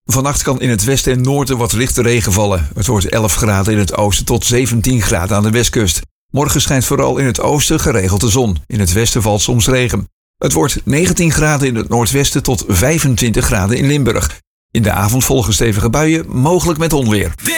Vannacht kan in het westen en noorden wat lichte regen vallen. Het wordt 11 graden in het oosten tot 17 graden aan de westkust. Morgen schijnt vooral in het oosten geregeld de zon. In het westen valt soms regen. Het wordt 19 graden in het noordwesten tot 25 graden in Limburg. In de avond volgen stevige buien, mogelijk met onweer.